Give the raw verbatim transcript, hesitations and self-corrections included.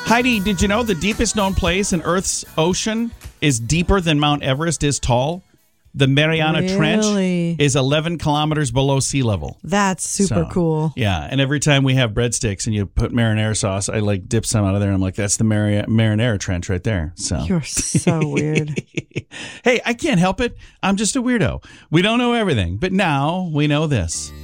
Heidi, did you know the deepest known place in Earth's ocean is deeper than Mount Everest is tall? The Mariana Really? Trench is eleven kilometers below sea level. That's super So, cool. Yeah, and every time we have breadsticks and you put marinara sauce, I like dip some out of there, and I'm like, that's the Mari- marinara trench right there. So You're so weird. Hey, I can't help it. I'm just a weirdo. We don't know everything, but now we know this.